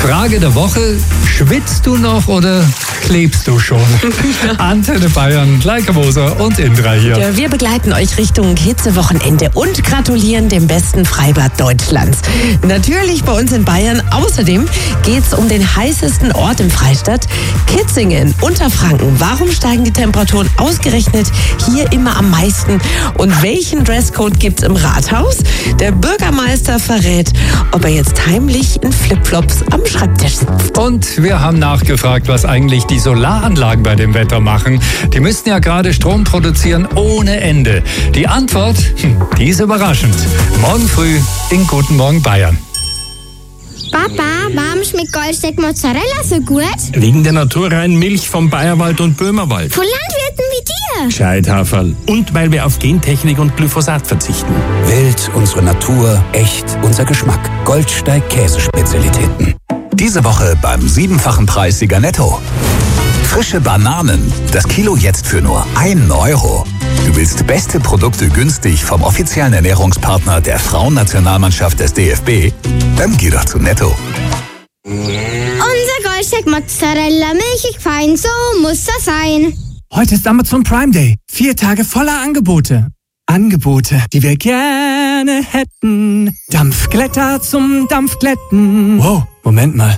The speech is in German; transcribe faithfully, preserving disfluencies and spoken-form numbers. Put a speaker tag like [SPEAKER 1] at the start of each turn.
[SPEAKER 1] Frage der Woche, schwitzt du noch oder klebst du schon? Antenne Bayern, Leica Moser und Indra hier.
[SPEAKER 2] Ja, wir begleiten euch Richtung Hitzewochenende und gratulieren dem besten Freibad Deutschlands. Natürlich bei uns in Bayern. Außerdem geht es um den heißesten Ort im Freistaat, Kitzingen, Unterfranken. Warum steigen die Temperaturen ausgerechnet hier immer am meisten? Und welchen Dresscode gibt es im Rathaus? Der Bürgermeister verrät, ob er jetzt heimlich in Flipflops am Schreibtisch sitzt.
[SPEAKER 1] Und wir haben nachgefragt, was eigentlich die Solaranlagen bei dem Wetter machen. Die müssten ja gerade Strom produzieren ohne Ende. Die Antwort, die ist überraschend. Morgen früh in Guten Morgen Bayern.
[SPEAKER 3] Papa, warum schmeckt Goldsteak Mozzarella so gut?
[SPEAKER 4] Wegen der naturreinen Milch vom Bayerwald und Böhmerwald.
[SPEAKER 3] Von Landwirten wie dir.
[SPEAKER 4] Scheithaferl. Und weil wir auf Gentechnik und Glyphosat verzichten.
[SPEAKER 5] Wild, unsere Natur, echt, unser Geschmack. Goldsteig Käsespezialitäten. Diese Woche beim siebenfachen Preissieger Netto. Frische Bananen. Das Kilo jetzt für nur ein Euro. Du willst beste Produkte günstig vom offiziellen Ernährungspartner der Frauennationalmannschaft des D F B? Dann geh doch zu Netto.
[SPEAKER 3] Unser Goldsteak Mozzarella, milchig fein, so muss das sein.
[SPEAKER 6] Heute ist Amazon Prime Day. Vier Tage voller Angebote. Angebote, die wir gerne hätten. Dampfglätter zum Dampfglätten. Wow, Moment mal.